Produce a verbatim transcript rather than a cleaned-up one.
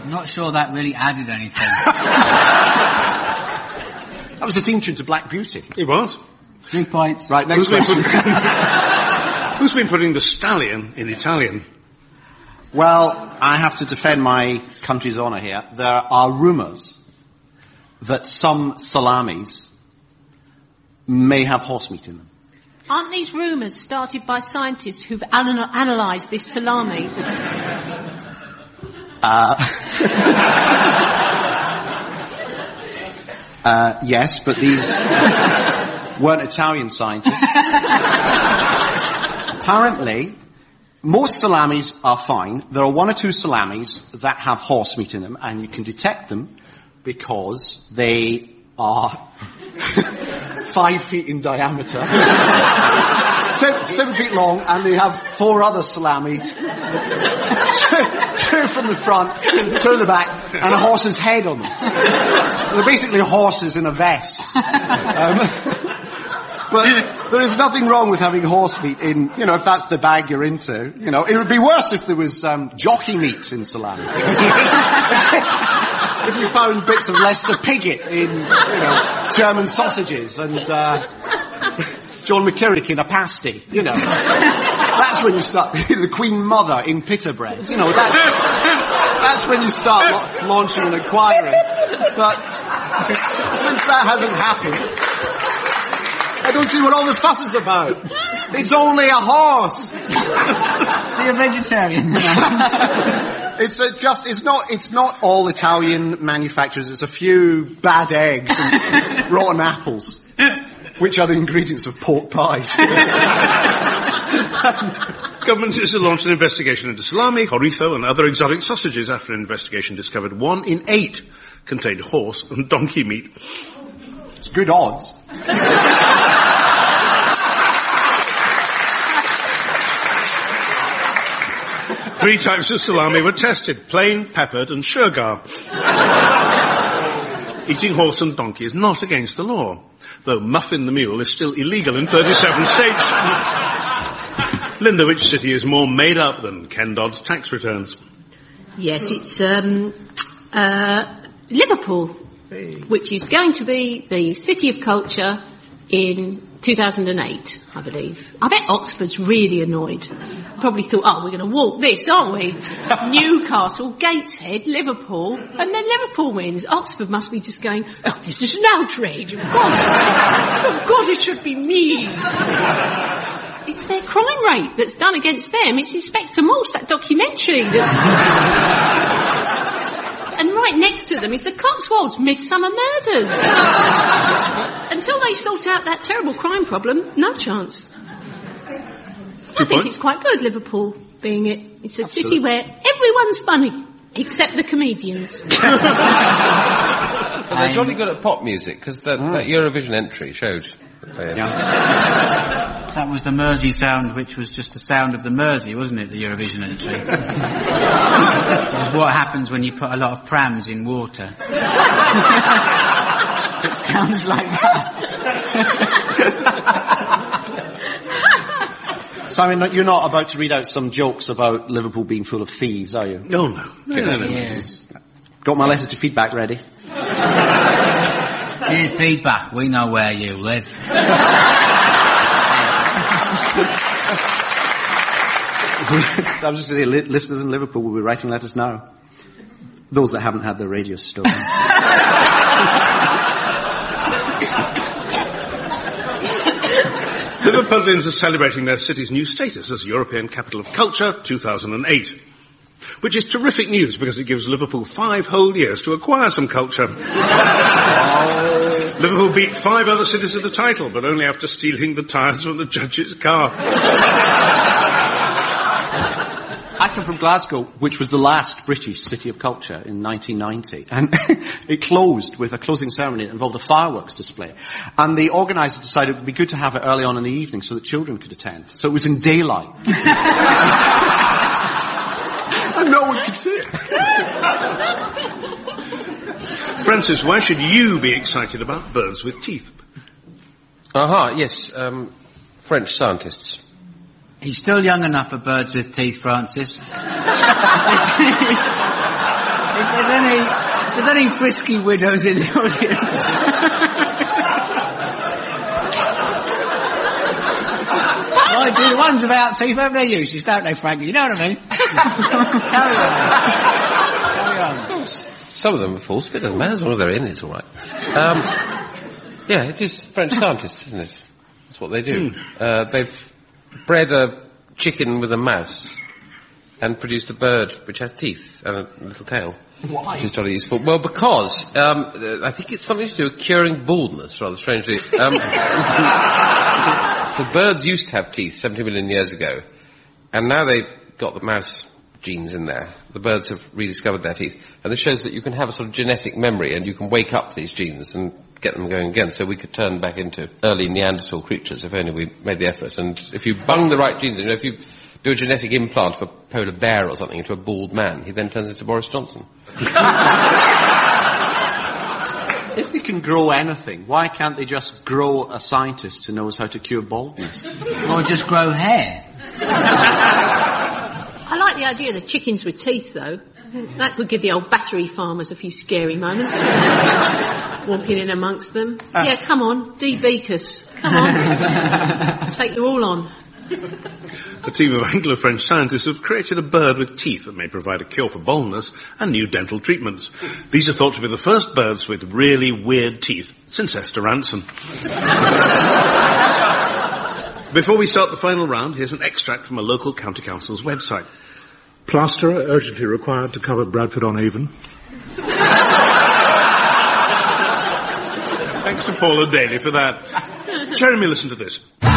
I'm not sure that really added anything. That was the theme tune to Black Beauty. It was. Three points. Right, next Who's question. Been putting, who's been putting the stallion in Italian? Well, I have to defend my country's honour here. There are rumours that some salamis may have horse meat in them. Aren't these rumours started by scientists who've anal- analysed this salami? Uh, uh, yes, but these weren't Italian scientists. Apparently, most salamis are fine. There are one or two salamis that have horse meat in them, and you can detect them because they are five feet in diameter, seven, seven feet long, and they have four other salamis, two, two from the front, two in the back, and a horse's head on them. They're basically horses in a vest. Um, But there is nothing wrong with having horse meat in, you know, if that's the bag you're into. You know, it would be worse if there was um, jockey meat in salami. If you found bits of Leicester Pigget in, you know, German sausages and uh, John McKirrick in a pasty, you know. That's when you start, the Queen Mother in pita bread. You know, that's, that's when you start la- launching an inquiry. But since that hasn't happened, I don't see what all the fuss is about. It's only a horse. So you're vegetarian. It's a just, it's not, it's not all Italian manufacturers. There's a few bad eggs and rotten apples, which are the ingredients of pork pies. Government is to launch an investigation into salami, chorizo and other exotic sausages after an investigation discovered one in eight contained horse and donkey meat. It's good odds. Three types of salami were tested: plain, peppered and sugar. Eating horse and donkey is not against the law, though muffin the mule is still illegal in thirty-seven states. Linda, which city is more made up than Ken Dodd's tax returns? Yes, it's um, uh, Liverpool, Hey. which is going to be the City of Culture in two thousand eight, I believe. I bet Oxford's really annoyed. Probably thought, oh, we're going to walk this, aren't we? Newcastle, Gateshead, Liverpool, and then Liverpool wins. Oxford must be just going, oh, this is an outrage. Of course, of course it should be me. It's their crime rate that's done against them. It's Inspector Morse, that documentary that's... And right next to them is the Cotswolds Midsummer Murders. Until they sort out that terrible crime problem, no chance. I think it's quite good, Liverpool being it. It's a Absolutely. city where everyone's funny, except the comedians. Well, they're jolly good at pop music, because that, Mm. that Eurovision entry showed. that they- Yeah. That was the Mersey sound, which was just the sound of the Mersey, wasn't it, the Eurovision entry? It's what happens when you put a lot of prams in water. It sounds like that. Simon, you're not about to read out some jokes about Liverpool being full of thieves, are you? No, no. no, no, no. Yes. Got my letter to feedback ready? Dear feedback, we know where you live. I was just going to say, li- listeners in Liverpool will be writing letters now. Those that haven't had their radios stolen. Liverpudlians are celebrating their city's new status as European Capital of Culture two thousand eight. Which is terrific news because it gives Liverpool five whole years to acquire some culture. Liverpool beat five other cities to the title, but only after stealing the tyres from the judge's car. I come from Glasgow, which was the last British city of culture in nineteen ninety. And it closed with a closing ceremony that involved a fireworks display. And the organisers decided it would be good to have it early on in the evening so that children could attend. So it was in daylight. And no one could see it. Francis, why should you be excited about birds with teeth? Aha, yes, um, French scientists. He's still young enough for birds with teeth, Francis. If there's any, if there's any frisky widows in the audience. I do the ones without teeth have their uses, don't they, Frankie? You know what I mean? Carry on. Carry on. Some of them are false, but it doesn't matter as long as they're in, it's all right. Um, yeah, it is French scientists, isn't it? That's what they do. Mm. Uh, they've bred a chicken with a mouse and produced a bird which has teeth and a little tail. Why? Which is jolly useful. Well, because um, I think it's something to do with curing baldness, rather strangely. Um, the birds used to have teeth seventy million years ago, and now they've got the mouse genes in there. The birds have rediscovered their teeth, and this shows that you can have a sort of genetic memory, and you can wake up these genes and get them going again. So we could turn back into early Neanderthal creatures if only we made the effort. And if you bung the right genes, you know, if you do a genetic implant for a polar bear or something into a bald man, he then turns into Boris Johnson. If they can grow anything, why can't they just grow a scientist who knows how to cure baldness? Or just grow hair. I like the idea of the chickens with teeth, though. That would give the old battery farmers a few scary moments. Walking in amongst them. Uh, yeah, come on, D. Beakers. Come on. Take you all on. A team of Anglo-French scientists have created a bird with teeth that may provide a cure for baldness and new dental treatments. These are thought to be the first birds with really weird teeth since Esther Rantzen. Before we start the final round, here's an extract from a local county council's website. Plasterer urgently required to cover Bradford-on-Avon. Thanks to Paula Daly for that. Jeremy, listen to this.